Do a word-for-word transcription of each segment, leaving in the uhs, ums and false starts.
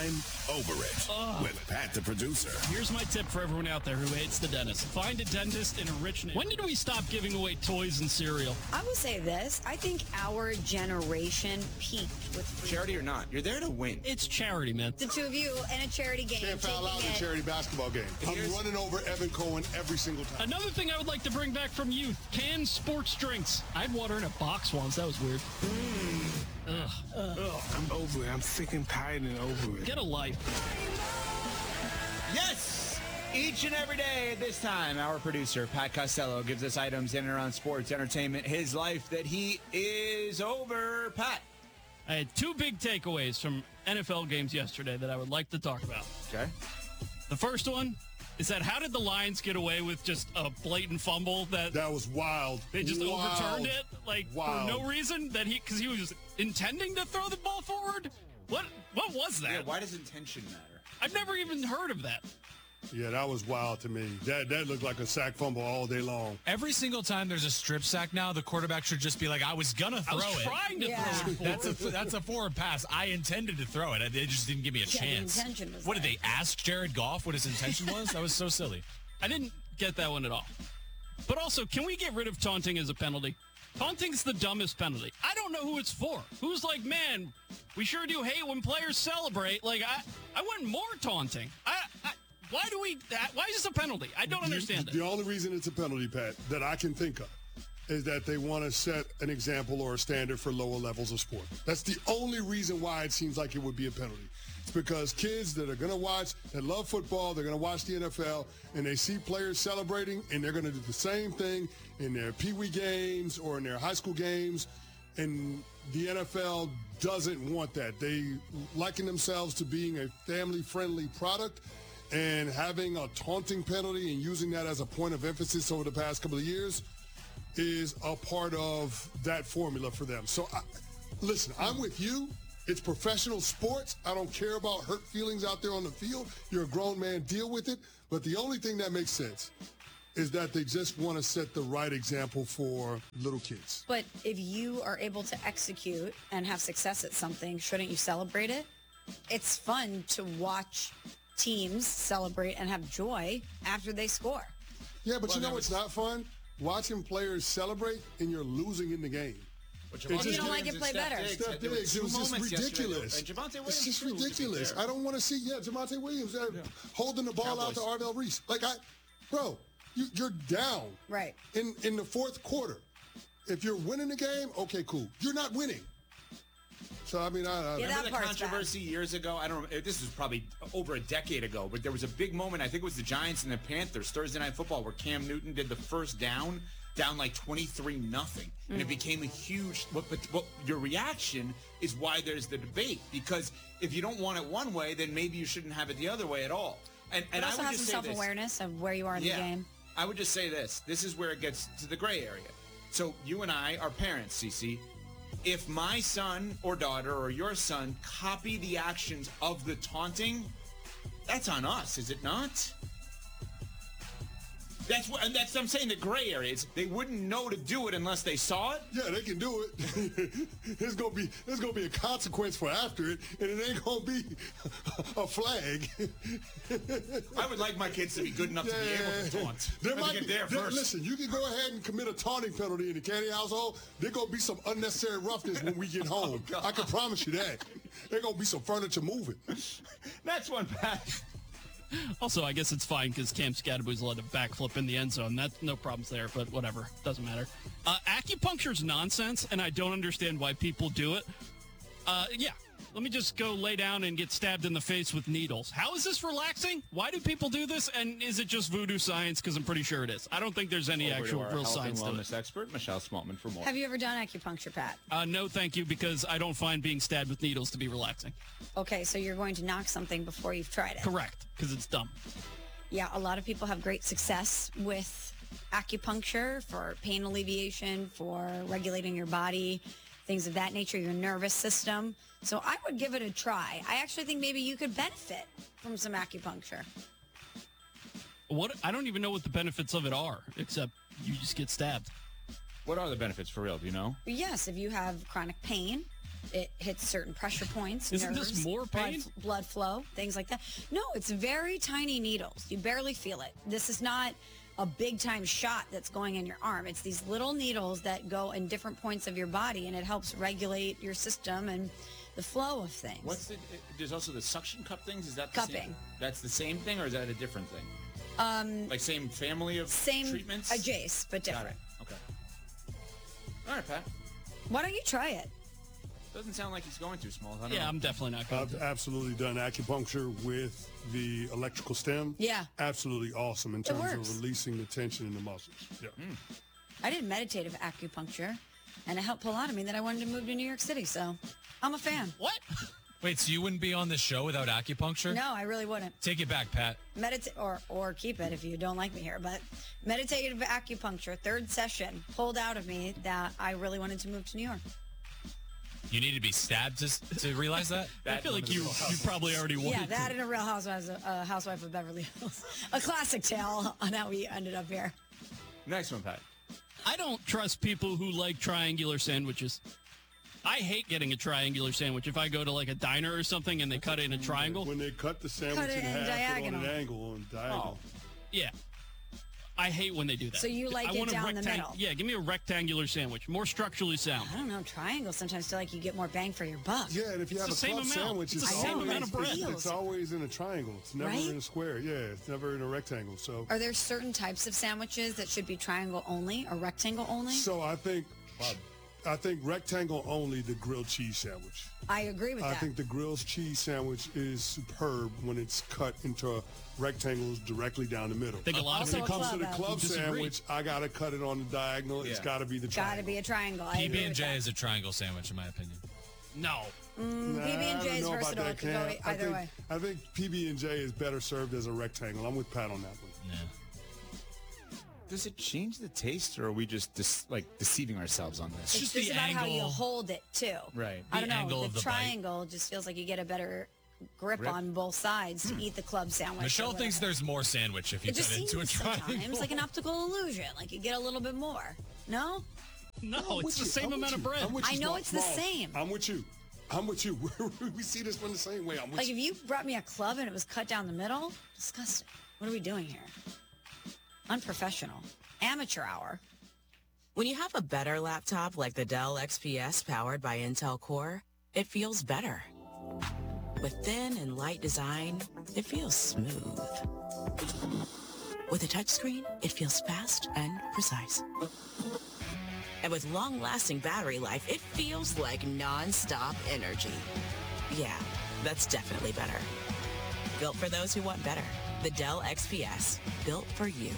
time. Over it Ugh. with Pat the producer. Here's my tip for everyone out there who hates the dentist. Find a dentist in a rich neighborhood. When did we stop giving away toys and cereal? I will say this. I think our generation peaked with free Charity or not, you're there to win. It's charity, man. The two of you in a charity game. Can't foul out in a it. charity basketball game. I'm Here's- running over Evan Cohen every single time. Another thing I would like to bring back from youth, canned sports drinks. I had water in a box once. That was weird. Ugh. Ugh, I'm over it. I'm sick and tired and over it. Get a life. Yes! Each and every day at this time, our producer, Pat Costello, gives us items in and around sports, entertainment, his life that he is over. Pat. I had two big takeaways from N F L games yesterday that I would like to talk about. Okay. The first one is that how did the Lions get away with just a blatant fumble that That was wild. they just Wild. overturned it like Wild. for no reason that he because he was intending to throw the ball forward? What what was that? Yeah, why does intention matter? I've never even heard of that. Yeah, that was wild to me. That that looked like a sack fumble all day long. Every single time there's a strip sack now, the quarterback should just be like, I was going to I throw was it. trying to Yeah. throw it forward. That's a that's a forward pass. I intended to throw it. They just didn't give me a Yeah, the chance. intention was what did there. they ask Jared Goff what his intention was? That was so silly. I didn't get that one at all. But also, can we get rid of taunting as a penalty? Taunting's the dumbest penalty. I don't know who it's for. Who's like, man, we sure do hate when players celebrate. Like, I, I want more taunting. I, I, why do we? Why is this a penalty? I don't understand the, it. The only reason it's a penalty, Pat, that I can think of is that they want to set an example or a standard for lower levels of sport. That's the only reason why it seems like it would be a penalty. It's because kids that are going to watch, that love football, they're going to watch the N F L, and they see players celebrating, and they're going to do the same thing in their peewee games or in their high school games, and the N F L doesn't want that. They liken themselves to being a family-friendly product, and having a taunting penalty and using that as a point of emphasis over the past couple of years is a part of that formula for them. So, I, listen, I'm with you. It's professional sports. I don't care about hurt feelings out there on the field. You're a grown man. Deal with it. But the only thing that makes sense is that they just want to set the right example for little kids. But if you are able to execute and have success at something, shouldn't you celebrate it? It's fun to watch teams celebrate and have joy after they score. Yeah, but Well, you know there what's was- not fun? Watching players celebrate and you're losing in the game. But It just- You don't like it, play better. Steph There were Diggs, two it was just moments yesterday, ridiculous. and Javonte Williams It's just too, to be ridiculous. fair. I don't want to see, yeah, Javonte Williams uh, holding the ball out Cowboys. to Arvell Reese. Like, I, bro, you, you're down Right. in, in the fourth quarter. If you're winning the game, okay, cool. You're not winning. So, I mean, I, I Yeah, Remember that the part's controversy years ago? I don't know. This was probably over a decade ago, but there was a big moment. I think it was the Giants and the Panthers, Thursday Night Football, where Cam Newton did the first down, down like twenty-three nothing. And it became a huge, but, but, but your reaction is why there's the debate. Because if you don't want it one way, then maybe you shouldn't have it the other way at all. And, But and I also would have just some say this. self-awareness of where you are in Yeah. the game. I would just say this. This is where it gets to the gray area. So you and I are parents, Cece. If my son or daughter or your son copy the actions of the taunting, that's on us, is it not? That's what, and that's I'm saying the gray areas. They wouldn't know to do it unless they saw it. Yeah, they can do it. there's gonna be there's gonna be a consequence for after it, and it ain't gonna be a flag. I would like my kids to be good enough to be able to taunt. There I might think be, there there- first. listen, you can go ahead and commit a taunting penalty in the Candy household. There's gonna be some unnecessary roughness when we get home. God. I can promise you that. There's gonna be some furniture moving. That's one, Pat. Also, I guess it's fine because Cam Scadaboo's let a backflip in the end zone. That's no problems there, but whatever. Doesn't matter. Uh, acupuncture's nonsense, and I don't understand why people do it. Uh, yeah, let me just go lay down and get stabbed in the face with needles. How is this relaxing? Why do people do this? And is it just voodoo science? Because I'm pretty sure it is. I don't think there's any Over to actual our real health science and to it. wellness expert, Michelle Smallman, for more. Have you ever done acupuncture, Pat? Uh, no, thank you, because I don't find being stabbed with needles to be relaxing. Okay, so you're going to knock something before you've tried it. Correct, because it's dumb. Yeah, a lot of people have great success with acupuncture for pain alleviation, for regulating your body, things of that nature, your nervous system. So I would give it a try. I actually think maybe you could benefit from some acupuncture. What? I don't even know what the benefits of it are, except you just get stabbed. What are the benefits for real? Do you know? But yes, if you have chronic pain, It hits certain pressure points, Isn't nerves, this more pain? Blood, blood flow, things like that. No, it's very tiny needles. You barely feel it. This is not a big-time shot that's going in your arm. It's these little needles that go in different points of your body, and it helps regulate your system and the flow of things. What's the? There's also the suction cup things. Is that the Cupping. Same, that's the same thing, or is that a different thing? Um, Like same family of same treatments? adjacent, but Got different. it. Okay. All right, Pat. Why don't you try it? Doesn't sound like he's going too small. I don't Yeah, know. I'm definitely not going I've to. absolutely done acupuncture with the electrical stem. Yeah. Absolutely awesome in terms works. of releasing the tension in the muscles. Yeah. I did meditative acupuncture, and it helped pull out of me that I wanted to move to New York City, so I'm a fan. What? Wait, so you wouldn't be on the show without acupuncture? No, I really wouldn't. Take it back, Pat. Medita- or or keep it if you don't like me here, but meditative acupuncture, third session, pulled out of me that I really wanted to move to New York. You need to be stabbed to, to realize that? I feel like you you probably already wanted Yeah, that to. and a Real Housewives, a Housewife of Beverly Hills, a classic tale on how we ended up here. Next one, Pat. I don't trust people who like triangular sandwiches. I hate getting a triangular sandwich. If I go to like a diner or something and they cut it in a triangle, When they cut the sandwich Cut it in in half, diagonal. put on an angle on diagonal. yeah. I hate when they do that. So you like I it want a down the middle? Yeah, give me a rectangular sandwich, more structurally sound. I don't know, triangles sometimes feel like you get more bang for your buck. Yeah, and if you It's have the a same club amount. sandwich, It's it's, the same always, amount of bread. It's, it's always in a triangle. It's never Right? in a square. Yeah, it's never in a rectangle. So, Are there certain types of sandwiches that should be triangle only or rectangle only? so I think, I think rectangle only the grilled cheese sandwich. I agree with I that. think the grilled cheese sandwich is superb when it's cut into rectangles directly down the middle. I think a lot Also of a people Comes to the club club disagree. sandwich, I gotta cut it on the diagonal. It's Yeah. gotta be the Got triangle. to be a triangle. I P agree B and with J that. is a triangle sandwich, in my opinion. No. Nah, P B and I J don't is know about versatile. that, It could go Cam. I either think, way. I think P B and J is better served as a rectangle. I'm with Pat on that one. Yeah. Does it change the taste, or are we just dis- like deceiving ourselves on this? It's just just the about how you angle. hold it too. Right. I The don't know. angle the, of the bite. triangle just feels like you get a better grip, Grip? on both sides to eat the club sandwich. or Michelle thinks whatever. there's more sandwich if you It just cut into a seems sometimes triangle. like an optical illusion. Like you get a little bit more. No, No, I'm it's with the you. same I'm amount with of you. bread. I'm with I you, know Small- it's the Smalls. same. I'm with you. I'm with you. We see this one the same way. I'm with like you. if you brought me a club and it was cut down the middle, disgusting. What are we doing here? Unprofessional. Amateur hour. When you have a better laptop like the Dell X P S powered by Intel Core, it feels better. With thin and light design, it feels smooth. With a touchscreen, it feels fast and precise. And with long-lasting battery life, it feels like non-stop energy. Yeah, that's definitely better. Built for those who want better. The Dell X P S, built for you.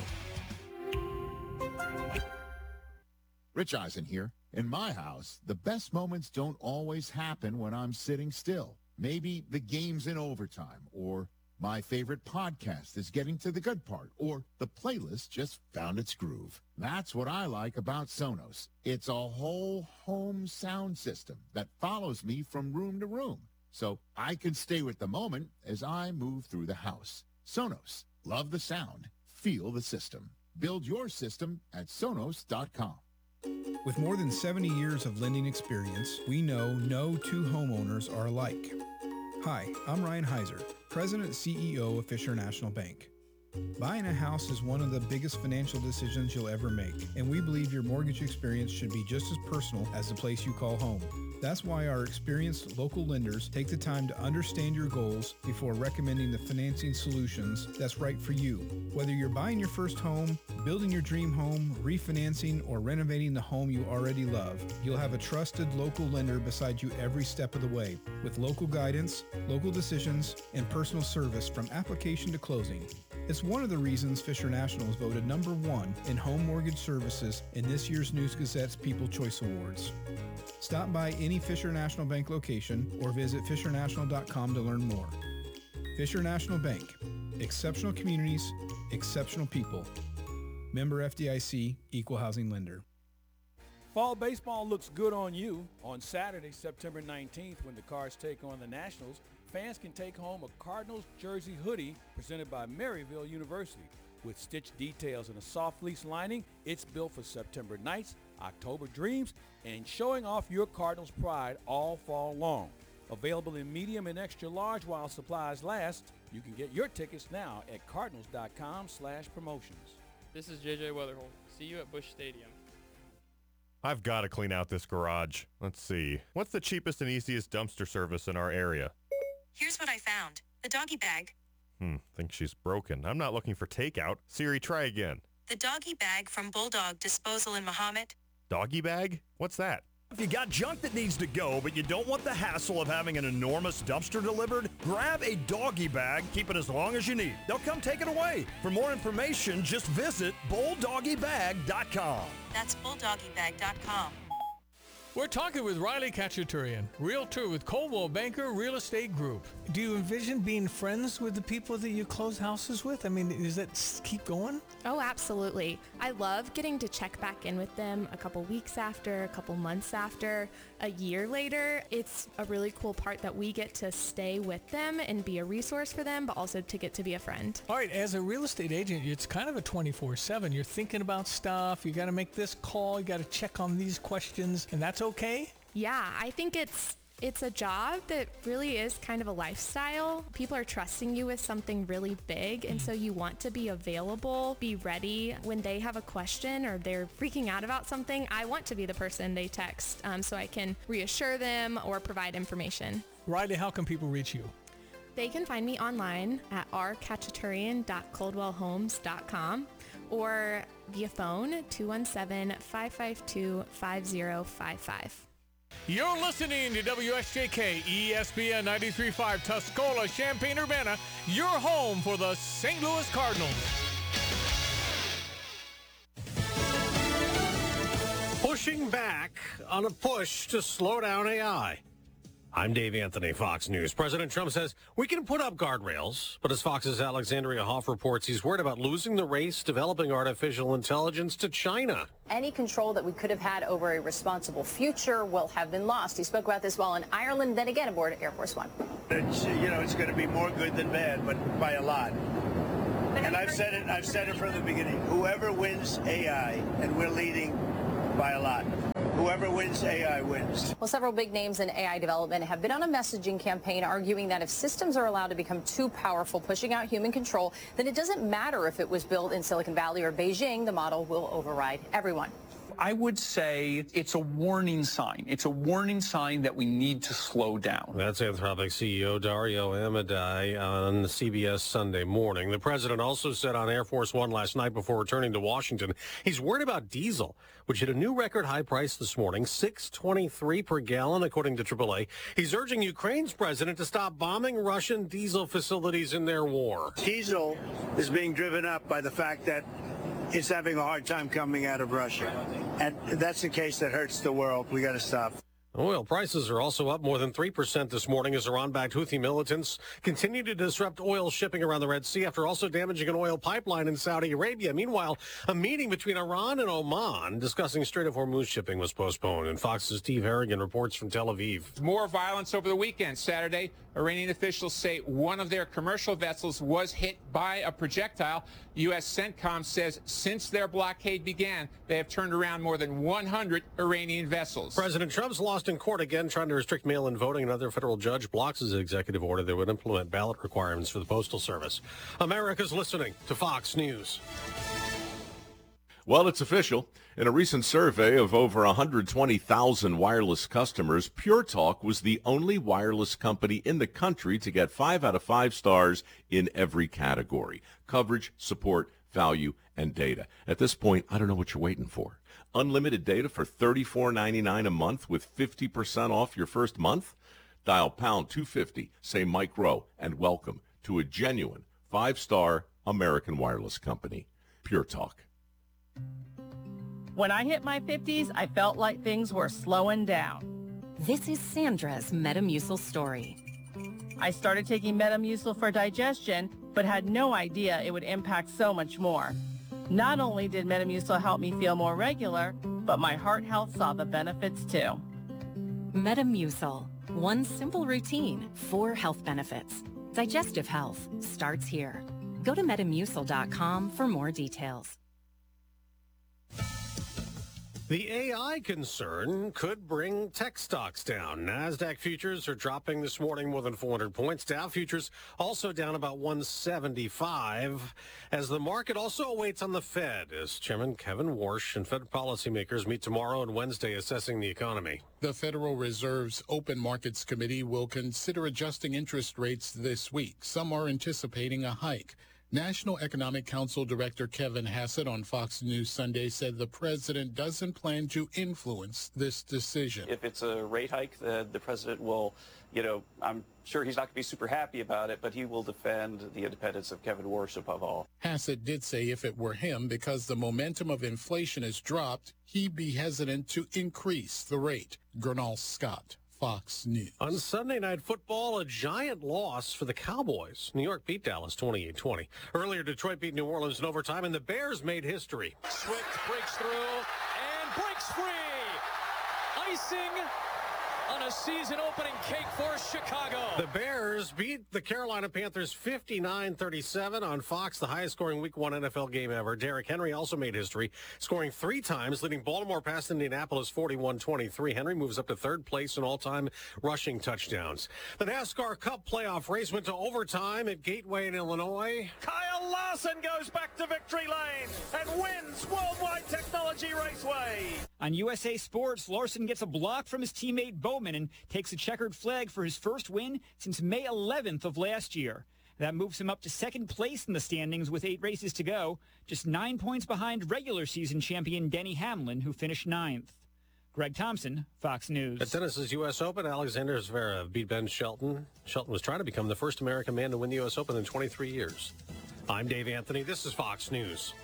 Rich Eisen here. In my house, the best moments don't always happen when I'm sitting still. Maybe the game's in overtime, or my favorite podcast is getting to the good part, or the playlist just found its groove. That's what I like about Sonos. It's a whole home sound system that follows me from room to room, so I can stay with the moment as I move through the house. Sonos. Love the sound. Feel the system. Build your system at sonos dot com. With more than seventy years of lending experience, we know no two homeowners are alike. Hi, I'm Ryan Heiser, President and C E O of Fisher National Bank. Buying a house is one of the biggest financial decisions you'll ever make, and we believe your mortgage experience should be just as personal as the place you call home. That's why our experienced local lenders take the time to understand your goals before recommending the financing solutions that's right for you. Whether you're buying your first home, building your dream home, refinancing, or renovating the home you already love, you'll have a trusted local lender beside you every step of the way, with local guidance, local decisions, and personal service from application to closing. It's one of the reasons Fisher National is voted number one in home mortgage services in this year's News Gazette's People Choice Awards. Stop by any Fisher National Bank location or visit fisher national dot com to learn more. Fisher National Bank. Exceptional communities, exceptional people. Member F D I C, Equal Housing Lender. Fall baseball looks good on you. On Saturday, September nineteenth, when the Cards take on the Nationals, fans can take home a Cardinals jersey hoodie presented by Maryville University. With stitched details and a soft fleece lining, it's built for September nights, October dreams, and showing off your Cardinals pride all fall long. Available in medium and extra large while supplies last. You can get your tickets now at cardinals.com slash promotions. This is J J Weatherholt. See you at Busch Stadium. I've got to clean out this garage. Let's see. What's the cheapest and easiest dumpster service in our area? Here's what I found. The doggy bag. Hmm, think she's broken. I'm not looking for takeout. Siri, try again. The doggy bag from Bulldog Disposal in Mahomet. Doggy bag? What's that? If you got junk that needs to go, but you don't want the hassle of having an enormous dumpster delivered, grab a doggy bag, keep it as long as you need. They'll come take it away. For more information, just visit bulldoggy bag dot com. That's bulldoggy bag dot com. We're talking with Riley Kachaturian, realtor with Coldwell Banker Real Estate Group. Do you envision being friends with the people that you close houses with? I mean, does that s- keep going? Oh, absolutely. I love getting to check back in with them a couple weeks after, a couple months after, a year later. It's a really cool part that we get to stay with them and be a resource for them, but also to get to be a friend. All right, as a real estate agent, it's kind of a twenty-four seven. You're thinking about stuff. You got to make this call. You got to check on these questions, and that's okay? Yeah, I think it's it's a job that really is kind of a lifestyle. People are trusting you with something really big, and so you want to be available, be ready when they have a question or they're freaking out about something. I want to be the person they text um, so I can reassure them or provide information. Riley, how can people reach you? They can find me online at r kachaturian dot coldwell homes dot com or via phone two one seven, five five two, five zero five five. You're listening to W S J K E S P N ninety-three point five Tuscola, Champaign-Urbana, your home for the Saint Louis Cardinals. Pushing back on a push to slow down A I. I'm Dave Anthony, Fox News. President Trump says we can put up guardrails, but as Fox's Alexandria Hoff reports, he's worried about losing the race developing artificial intelligence to China. Any control that we could have had over a responsible future will have been lost. He spoke about this while in Ireland, then again aboard Air Force One. It's, you know, it's going to be more good than bad, but by a lot. And I've said it, I've said it from the beginning. Whoever wins A I, and we're leading by a lot. Whoever wins A I wins. Well, several big names in A I development have been on a messaging campaign arguing that if systems are allowed to become too powerful, pushing out human control, then it doesn't matter if it was built in Silicon Valley or Beijing, the model will override everyone. I would say it's a warning sign. It's a warning sign that we need to slow down. That's Anthropic C E O Dario Amodei on C B S Sunday Morning. The president also said on Air Force One last night before returning to Washington, he's worried about diesel, which hit a new record high price this morning, six twenty-three per gallon, according to triple A. He's urging Ukraine's president to stop bombing Russian diesel facilities in their war. Diesel is being driven up by the fact that it's having a hard time coming out of Russia. And that's the case that hurts the world. We got to stop. Oil prices are also up more than three percent this morning as Iran-backed Houthi militants continue to disrupt oil shipping around the Red Sea after also damaging an oil pipeline in Saudi Arabia. Meanwhile, a meeting between Iran and Oman discussing Strait of Hormuz shipping was postponed. And Fox's Steve Harrigan reports from Tel Aviv. More violence over the weekend. Saturday, Iranian officials say one of their commercial vessels was hit by a projectile. U S CENTCOM says since their blockade began, they have turned around more than one hundred Iranian vessels. President Trump's lost in court again, trying to restrict mail-in voting. Another federal judge blocks his executive order that would implement ballot requirements for the Postal Service. America's listening to Fox News. Well, it's official. In a recent survey of over one hundred twenty thousand wireless customers, Pure Talk was the only wireless company in the country to get five out of five stars in every category: coverage, support, value, and data. At this point, I don't know what you're waiting for. Unlimited data for thirty-four ninety-nine a month with fifty percent off your first month? Dial pound two fifty, say Mike Rowe, and welcome to a genuine five-star American wireless company. Pure Talk. When I hit my fifties, I felt like things were slowing down. This is Sandra's Metamucil story. I started taking Metamucil for digestion, but had no idea it would impact so much more. Not only did Metamucil help me feel more regular, but my heart health saw the benefits too. Metamucil. One simple routine, four health benefits. Digestive health starts here. Go to metamucil dot com for more details. The A I concern could bring tech stocks down. NASDAQ futures are dropping this morning more than four hundred points. Dow futures also down about one seventy-five as the market also awaits on the Fed as Chairman Kevin Warsh and Fed policymakers meet tomorrow and Wednesday assessing the economy. The Federal Reserve's Open Markets Committee will consider adjusting interest rates this week. Some are anticipating a hike. National Economic Council Director Kevin Hassett on Fox News Sunday said the president doesn't plan to influence this decision. If it's a rate hike, the, the president will, you know, I'm sure he's not going to be super happy about it, but he will defend the independence of Kevin Warsh above all. Hassett did say if it were him, because the momentum of inflation has dropped, he'd be hesitant to increase the rate. Gernal Scott, Fox News. On Sunday Night Football, a giant loss for the Cowboys. New York beat Dallas twenty-eight twenty. Earlier, Detroit beat New Orleans in overtime, and the Bears made history. Swift breaks through and breaks free. Icing on a season-opening cake for Chicago. The Bears beat the Carolina Panthers fifty-nine thirty-seven on Fox, the highest-scoring Week one N F L game ever. Derrick Henry also made history, scoring three times, leading Baltimore past Indianapolis forty-one twenty-three. Henry moves up to third place in all-time rushing touchdowns. The NASCAR Cup playoff race went to overtime at Gateway in Illinois. Kyle Larson goes back to victory lane and wins Worldwide Technology Raceway. On U S A Sports, Larson gets a block from his teammate Bowman and takes a checkered flag for his first win since May eleventh of last year. That moves him up to second place in the standings with eight races to go, just nine points behind regular season champion Denny Hamlin, who finished ninth. Greg Thompson, Fox News. At tennis's U S Open, Alexander Zverev beat Ben Shelton. Shelton was trying to become the first American man to win the U S Open in twenty-three years. I'm Dave Anthony. This is Fox News.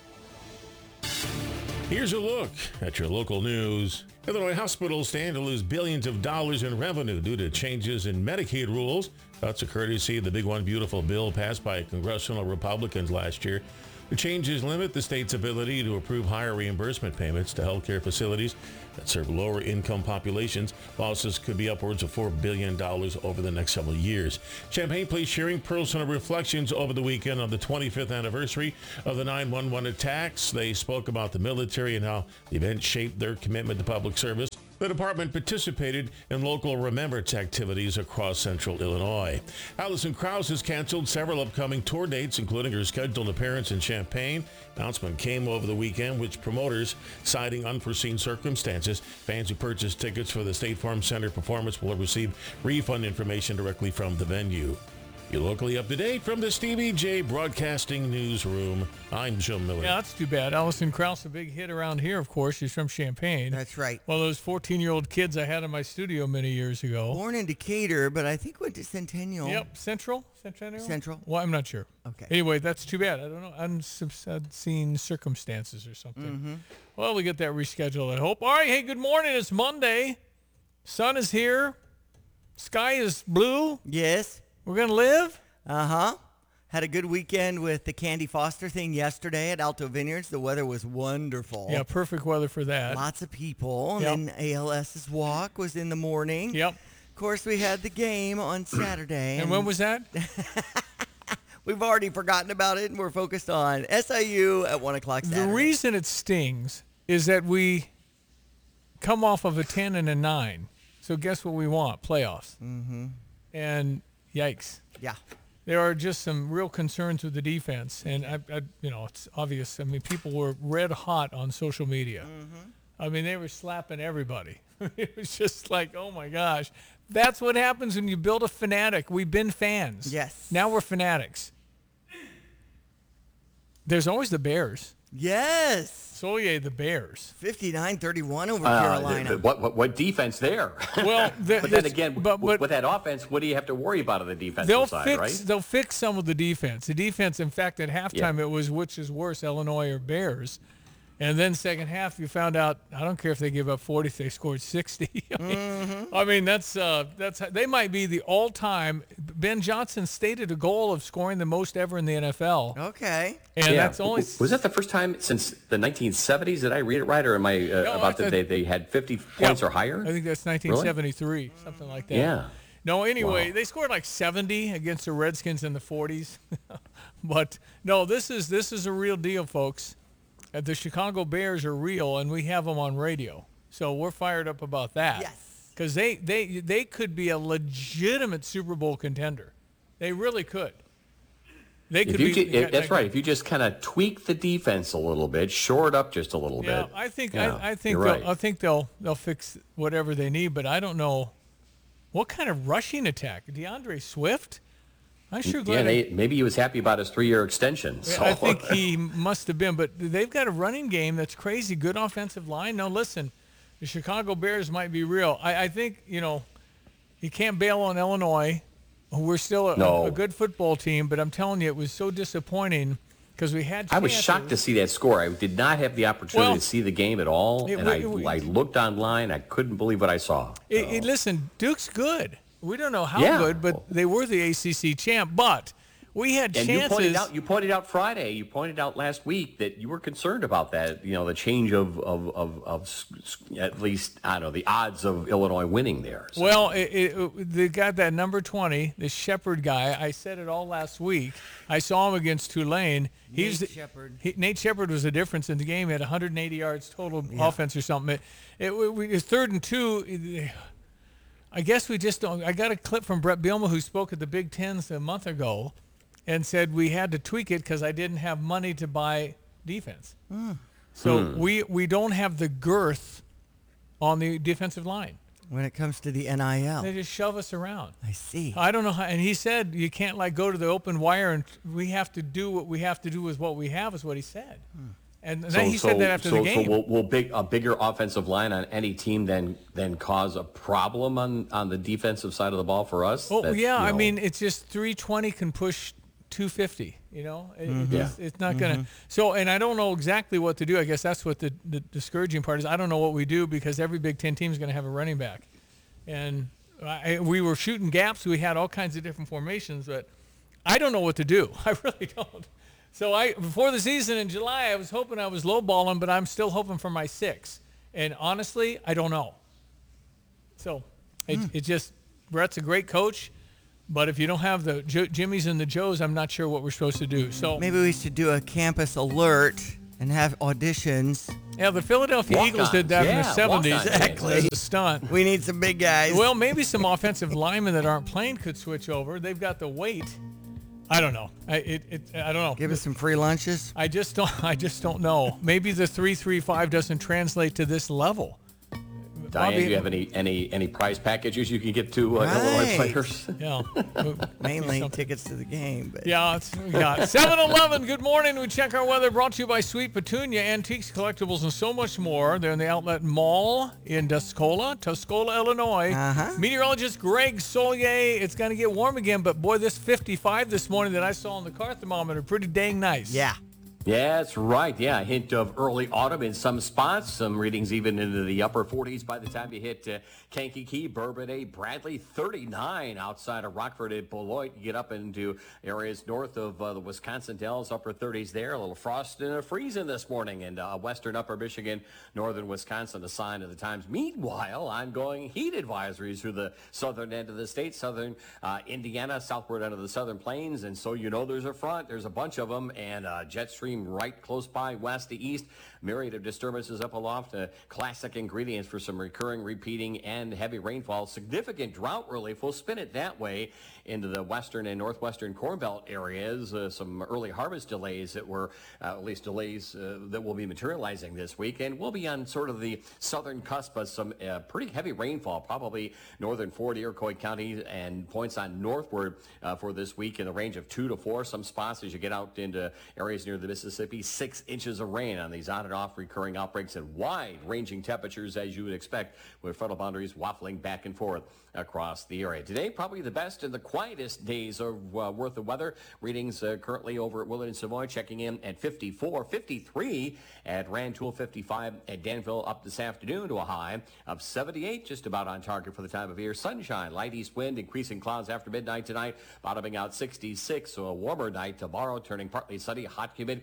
Here's a look at your local news. Illinois hospitals stand to lose billions of dollars in revenue due to changes in Medicaid rules. That's a courtesy of the Big One Beautiful bill passed by congressional Republicans last year. The changes limit the state's ability to approve higher reimbursement payments to healthcare facilities that serve lower income populations. Losses could be upwards of four billion dollars over the next several years. Champaign Police sharing personal reflections over the weekend on the twenty-fifth anniversary of the nine one one attacks. They spoke about the military and how the event shaped their commitment to public service. The department participated in local remembrance activities across central Illinois. Allison Krause has canceled several upcoming tour dates, including her scheduled appearance in Champaign. Announcement came over the weekend, with promoters citing unforeseen circumstances. Fans who purchased tickets for the State Farm Center performance will receive refund information directly from the venue. You're locally up to date from the Stevie J Broadcasting Newsroom. I'm Jim Miller. Yeah, that's too bad. Allison Krause, a big hit around here, of course. She's from Champaign. That's right. One of those fourteen-year-old kids I had in my studio many years ago. Born in Decatur, but I think went to Centennial. Yep, Central? Centennial? Central. Well, I'm not sure. Okay. Anyway, that's too bad. I don't know. Unseen circumstances or something. Mm-hmm. Well, we get that rescheduled, I hope. All right, hey, good morning. It's Monday. Sun is here. Sky is blue. Yes. We're going to live? Uh-huh. Had a good weekend with the Candy Foster thing yesterday at Alto Vineyards. The weather was wonderful. Yeah, perfect weather for that. Lots of people. Yep. And then ALS's walk was in the morning. Yep. Of course, we had the game on Saturday. And, and when was that? We've already forgotten about it, and we're focused on S I U at one o'clock Saturday. The reason it stings is that we come off of a ten and a nine. So guess what we want? Playoffs. Mm-hmm. And yikes. Yeah. There are just some real concerns with the defense, and I, I, you know, it's obvious. I mean, people were red hot on social media. Mm-hmm. I mean, they were slapping everybody. It was just like, oh my gosh, that's what happens when you build a fanatic. We've been fans. Yes. Now we're fanatics. There's always the Bears. Yes. Solier, the Bears. fifty-nine thirty-one over Uh, Carolina. the- the- what, what, what defense there? Well, the, but then this- again, but, but, with that offense, what do you have to worry about on the defensive they'll side, fix, right? They'll fix some of the defense. The defense, in fact, at halftime, it was which is worse, Illinois or Bears. And then second half, you found out, I don't care if they give up forty, if they scored sixty. I mean, Mm-hmm. I mean that's uh, that's they might be the all-time. Ben Johnson stated a goal of scoring the most ever in the N F L. Okay. And yeah. that's only Was that the first time since the nineteen seventies? Did I read it right, or am I uh, No, about I that they, they had fifty Yeah, points or higher? I think that's nineteen seventy-three, something like that. Yeah. No, anyway, Wow. they scored like seventy against the Redskins in the forties. But no, this is this is a real deal, folks. Uh, the Chicago Bears are real, and we have them on radio. So we're fired up about that. Yes. Because they, they, they could be a legitimate Super Bowl contender. They really could. They could if you be. ju- if, that's right. If you just kind of tweak the defense a little bit, shore it up just a little yeah, bit. I think yeah, I, I think you're they'll, right. I think they'll they'll fix whatever they need, but I don't know what kind of rushing attack. DeAndre Swift? I'm sure glad Yeah, I- they, maybe he was happy about his three-year extension. So. I think he must have been, but they've got a running game that's crazy. Good offensive line. Now, listen, the Chicago Bears might be real. I, I think, you know, you can't bail on Illinois. We're still a, No. a good football team, but I'm telling you, it was so disappointing because we had chances. I was shocked to see that score. I did not have the opportunity Well, to see the game at all, it- and I, it- I looked online. I couldn't believe what I saw. It, it- listen, Duke's good. We don't know how Yeah. good, but they were the A C C champ. But we had And chances. you pointed out, you pointed out Friday. You pointed out last week that you were concerned about that. You know, the change of of of, of s- s- at least I don't know the odds of Illinois winning there. So. Well, it, it, they got that number twenty, the Shepard guy. I said it all last week. I saw him against Tulane. He's Nate Shepard. He, Nate Shepard was the difference in the game. He had one hundred eighty yards total Yeah. offense or something. It, it, we, it was third and two. I guess we just don't. I got a clip from Brett Bielema, who spoke at the Big Tens a month ago, and said we had to tweak it because I didn't have money to buy defense. So Hmm. we we don't have the girth on the defensive line. When it comes to the N I L. They just shove us around. I see. I don't know how. And he said you can't like go to the open wire, and we have to do what we have to do with what we have. Is what he said. And then he said that after so, the game. So will, will big, a bigger offensive line on any team then then cause a problem on, on the defensive side of the ball for us? Oh That, yeah, you I know, mean it's just three twenty can push two fifty. You know, it, Mhm. it Yeah. just, it's not gonna. So and I don't know exactly what to do. I guess that's what the, the discouraging part is. I don't know what we do because every Big Ten team is going to have a running back, and I, we were shooting gaps. We had all kinds of different formations, but I don't know what to do. I really don't. So I before the season in July, I was hoping I was lowballing, but I'm still hoping for my six. And honestly, I don't know. So it, it just Brett's a great coach, but if you don't have the jo- Jimmys and the Joes, I'm not sure what we're supposed to do. So Maybe we should do a campus alert and have auditions. yeah, the Philadelphia Eagles did that in the seventies Exactly. as a stunt. We need some big guys. Well, maybe some offensive linemen that aren't playing could switch over. They've got the weight. I don't know. I it, it I don't know. Give us some free lunches. I just don't. I just don't know. Maybe the three three five doesn't translate to this level. Diane, Bobby- do you have any any any prize packages you can get to uh, Illinois Right. players? Yeah. Mainly Something. tickets to the game. But Yeah, it's, we got seven eleven. Good morning. We check our weather brought to you by Sweet Petunia, Antiques, Collectibles, and so much more. They're in the Outlet Mall in Tuscola, Tuscola, Illinois. Uh-huh. Meteorologist Greg Solier. It's going to get warm again, but boy, this fifty-five this morning that I saw on the car thermometer, pretty dang nice. yeah. Yeah, that's right. Yeah, a hint of early autumn in some spots. Some readings even into the upper forties by the time you hit uh, Kankakee, Bourbonnais, Bradley, thirty-nine outside of Rockford and Beloit. You get up into areas north of uh, the Wisconsin Dells, upper thirties there. A little frost and a freezing this morning in uh, western upper Michigan, northern Wisconsin, a sign of the times. Meanwhile, ongoing heat advisories through the southern end of the state, southern uh, Indiana, southward end of the southern plains. And so you know there's a front. There's a bunch of them. And uh, jet stream right close by, west to east. Myriad of disturbances up aloft. Uh, classic ingredients for some recurring, repeating, and heavy rainfall. Significant drought relief. We'll spin it that way into the western and northwestern Corn Belt areas. Uh, some early harvest delays that were, uh, at least delays uh, that will be materializing this week. And we'll be on sort of the southern cusp of some uh, pretty heavy rainfall, probably northern Fort Iroquois County and points on northward uh, for this week in the range of two to four. Some spots as you get out into areas near the Mississippi, six inches of rain on these on and off recurring outbreaks and wide-ranging temperatures as you would expect with frontal boundaries waffling back and forth across the area. Today, probably the best and the quietest days of uh, worth of weather. Readings uh, currently over at Willard and Savoy checking in at fifty-four, fifty-three at Rantoul, fifty-five at Danville up this afternoon to a high of seventy-eight, just about on target for the time of year. Sunshine, light east wind, increasing clouds after midnight tonight, bottoming out sixty-six, so a warmer night tomorrow, turning partly sunny, hot, humid,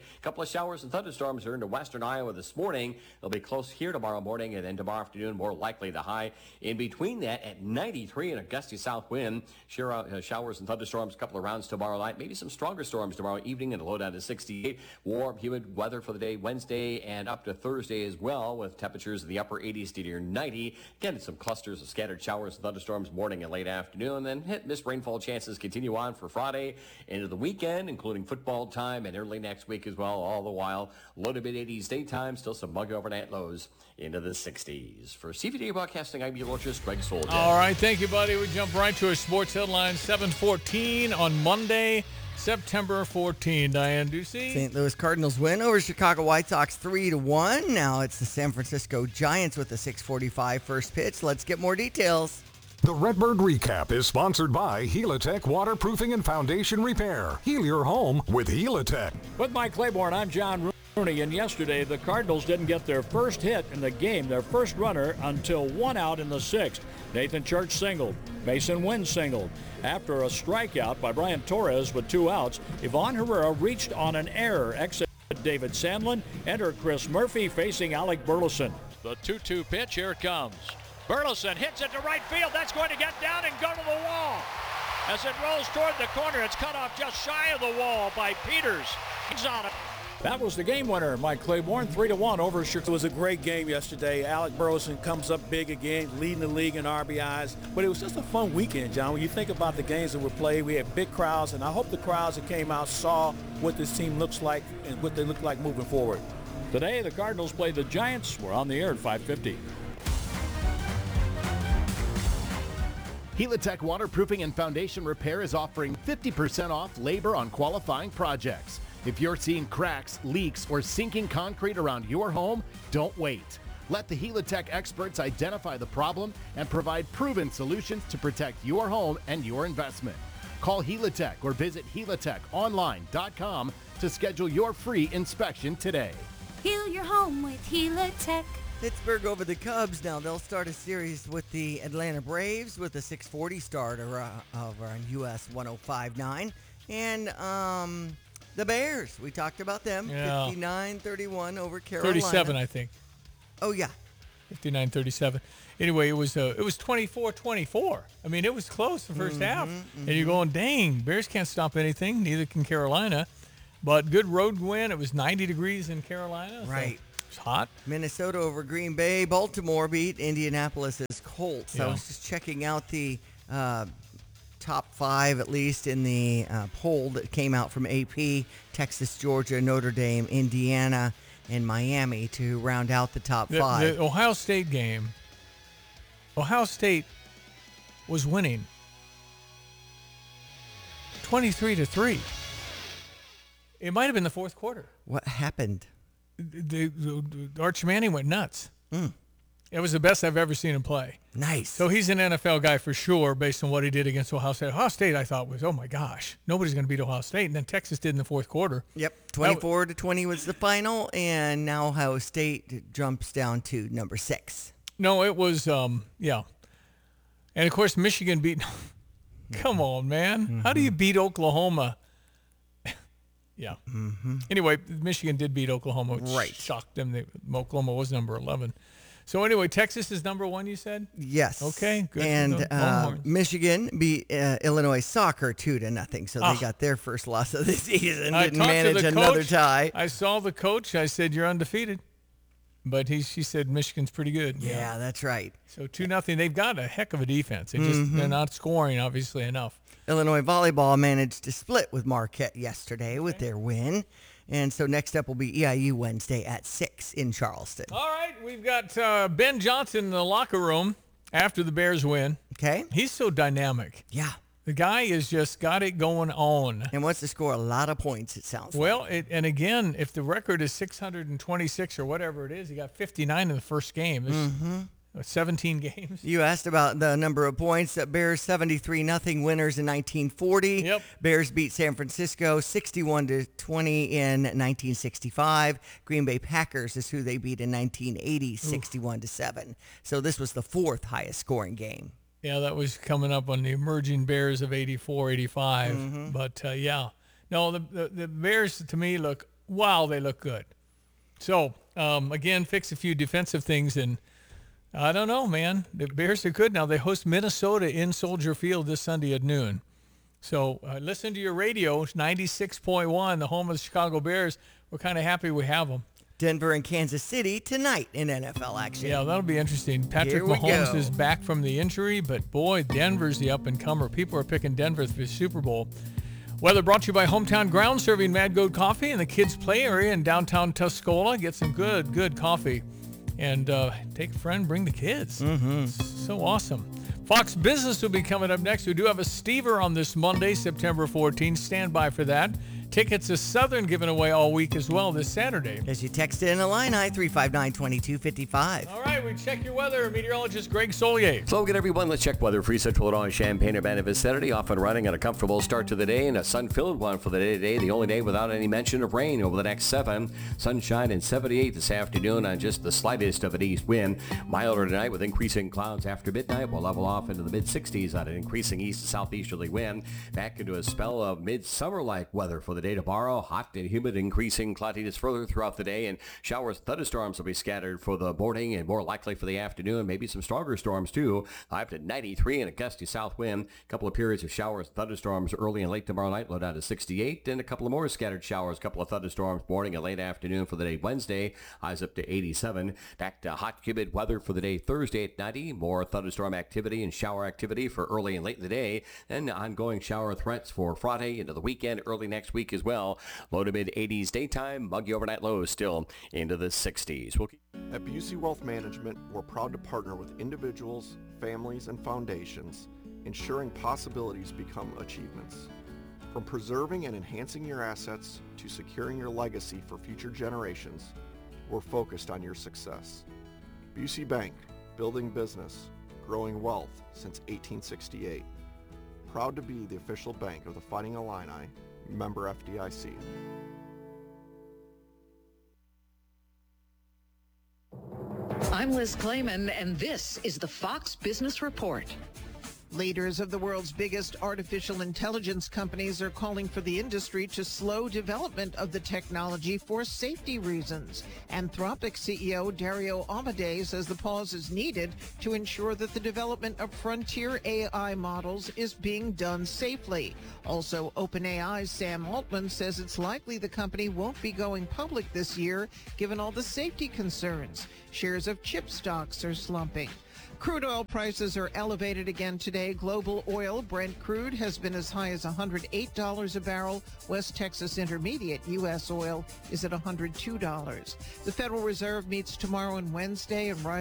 A couple of showers and thunderstorms are into western Iowa this morning. They'll be close here tomorrow morning, and then tomorrow afternoon, more likely the high. In between that, at ninety-three and a gusty south wind, showers and thunderstorms, a couple of rounds tomorrow night, maybe some stronger storms tomorrow evening, and a low down to sixty-eight. Warm, humid weather for the day Wednesday and up to Thursday as well, with temperatures in the upper eighties to near ninety. Again, some clusters of scattered showers and thunderstorms morning and late afternoon. Then hit miss rainfall chances continue on for Friday into the weekend, including football time and early next week as well. All the while, low to mid eighties daytime, still some muggy overnight lows into the sixties. For C V T Broadcasting, I'm meteorologist Greg Soldier. All right, thank you, buddy. We jump right to our sports headlines. seven fourteen on Monday, September fourteenth. Diane Ducey. Saint Louis Cardinals win over Chicago White Sox three to one. Now it's the San Francisco Giants with a six forty-five first pitch. Let's get more details. The Redbird Recap is sponsored by Helitech Waterproofing and Foundation Repair. Heal your home with Helitech. With Mike Claiborne, I'm John Rooney, and yesterday the Cardinals didn't get their first hit in the game, their first runner, until one out in the sixth. Nathan Church singled. Mason Wynn singled. After a strikeout by Brian Torres with two outs, Ivan Herrera reached on an error. Exit David Sandlin. Enter Chris Murphy facing Alec Burleson. The two two pitch, here it comes. Burleson hits it to right field. That's going to get down and go to the wall. As it rolls toward the corner, it's cut off just shy of the wall by Peters. He's on it. That was the game winner, Mike Claiborne, three to one over Chicago. It was a great game yesterday. Alec Burleson comes up big again, leading the league in R B Is. But it was just a fun weekend, John. When you think about the games that were played, we had big crowds, and I hope the crowds that came out saw what this team looks like and what they look like moving forward. Today, the Cardinals play the Giants. We're on the air at five fifty. Helitech Waterproofing and Foundation Repair is offering fifty percent off labor on qualifying projects. If you're seeing cracks, leaks, or sinking concrete around your home, don't wait. Let the Helitech experts identify the problem and provide proven solutions to protect your home and your investment. Call Helitech or visit helitech online dot com to schedule your free inspection today. Heal your home with Helitech. Pittsburgh over the Cubs. Now they'll start a series with the Atlanta Braves with a six forty start over on U S one oh five point nine. And um, the Bears, we talked about them. Yeah. fifty-nine thirty-one over Carolina. thirty-seven, I think. Oh, yeah. fifty-nine thirty-seven. Anyway, it was uh, it was twenty-four twenty-four. I mean, it was close the first Mm-hmm, half. mm-hmm. And you're going, dang, Bears can't stop anything. Neither can Carolina. But good road win. It was ninety degrees in Carolina. Right. So it's hot. Minnesota over Green Bay. Baltimore beat Indianapolis's Colts. Yeah. I was just checking out the uh, top five, at least, in the uh, poll that came out from A P. Texas, Georgia, Notre Dame, Indiana, and Miami to round out the top The, five. the Ohio State game, Ohio State was winning twenty-three to three. It might have been the fourth quarter. What happened? The, the, the Arch Manning went nuts. Mm. It was the best I've ever seen him play. Nice. So he's an N F L guy for sure, based on what he did against Ohio State. Ohio State, I thought, was, oh my gosh, nobody's going to beat Ohio State. And then Texas did in the fourth quarter. Yep, twenty-four to twenty was the final, and now Ohio State jumps down to number six. No, it was, um, yeah. And of course, Michigan beat. Come on, man. Mm-hmm. How do you beat Oklahoma? Yeah. Mm-hmm. Anyway, Michigan did beat Oklahoma, which Right. shocked them. They, Oklahoma was number eleven. So anyway, Texas is number one, you said? Yes. Okay, good. And Good. uh, Longhorns. Michigan beat uh, Illinois soccer two to nothing, so they Ah. got their first loss of the season. I Didn't talked to manage the another coach. tie. I saw the coach. I said, you're undefeated. But he, she said Michigan's pretty good. Yeah, that's right. So two nothing. They've got a heck of a defense. They just Mhm. they're not scoring obviously enough. Illinois volleyball managed to split with Marquette yesterday with their win. And so next up will be E I U Wednesday at six in Charleston. All right, we've got uh, Ben Johnson in the locker room after the Bears win. Okay. He's so dynamic. Yeah. The guy has just got it going on. And wants to score a lot of points, it sounds like. Well, it, and again, if the record is six hundred twenty-six or whatever it is, he got fifty-nine in the first game. There's Mm-hmm. seventeen games. You asked about the number of points. That Bears seventy-three nothing winners in nineteen forty. Yep. Bears beat San Francisco sixty-one to twenty in nineteen sixty-five. Green Bay Packers is who they beat in nineteen eighty, sixty-one to seven. So this was the fourth highest scoring game. Yeah, that was coming up on the emerging Bears of eighty-four, eighty-five. Mhm. But, uh, yeah. No, the, the, the Bears, to me, look wow, they look good. So, um, again, fix a few defensive things, and I don't know, man. The Bears are good now. They host Minnesota in Soldier Field this Sunday at noon. So uh, listen to your radio, ninety-six point one, the home of the Chicago Bears. We're kind of happy we have them. Denver and Kansas City tonight in N F L action. Yeah, that'll be interesting. Patrick Mahomes is back from the injury, but boy, Denver's the up-and-comer. People are picking Denver for the Super Bowl. Weather brought to you by Hometown Ground, serving Mad Goat Coffee in the kids' play area in downtown Tuscola. Get some good, good coffee. And uh, take a friend, bring the kids. Mm-hmm. So awesome. Fox Business will be coming up next. We do have a Stever on this Monday, September fourteenth. Stand by for that. Tickets to Southern given away all week as well this Saturday. As you text in Illini, three five nine, two two five five. All right, we check your weather. Meteorologist Greg Solier. So good, everyone. Let's check weather. Free Central Illinois, Champaign-Urbana Vicinity, off and running, and a comfortable start to the day, and a sun-filled one for the day today. The only day without any mention of rain over the next seven. Sunshine and seventy-eight this afternoon on just the slightest of an east wind. Milder tonight with increasing clouds after midnight. We'll level off into the mid-sixties on an increasing east to southeasterly wind. Back into a spell of midsummer-like weather for the day tomorrow. Hot and humid, increasing cloudiness further throughout the day, and showers, thunderstorms will be scattered for the morning and more likely for the afternoon. Maybe some stronger storms too. High to ninety-three and a gusty south wind. A couple of periods of showers, thunderstorms early and late tomorrow night, low down to sixty-eight, and a couple of more scattered showers, a couple of thunderstorms morning and late afternoon for the day Wednesday. Highs up to eighty-seven. Back to hot, humid weather for the day Thursday at ninety. More thunderstorm activity and shower activity for early and late in the day. And ongoing shower threats for Friday into the weekend, early next week as well. Low to mid eighties daytime, muggy overnight lows still into the sixties. We'll keep- At Busey Wealth Management, we're proud to partner with individuals, families, and foundations, ensuring possibilities become achievements. From preserving and enhancing your assets to securing your legacy for future generations, we're focused on your success. Busey Bank, building business, growing wealth since eighteen sixty-eight. Proud to be the official bank of the Fighting Illini, member F D I C. I'm Liz Clayman, and this is the Fox Business Report. Leaders of the world's biggest artificial intelligence companies are calling for the industry to slow development of the technology for safety reasons. Anthropic C E O Dario Amodei says the pause is needed to ensure that the development of frontier A I models is being done safely. Also, OpenAI's Sam Altman says it's likely the company won't be going public this year given all the safety concerns. Shares of chip stocks are slumping. Crude oil prices are elevated again today. Global oil, Brent crude, has been as high as one hundred eight dollars a barrel. West Texas Intermediate U S oil is at one hundred two dollars. The Federal Reserve meets tomorrow and Wednesday and rises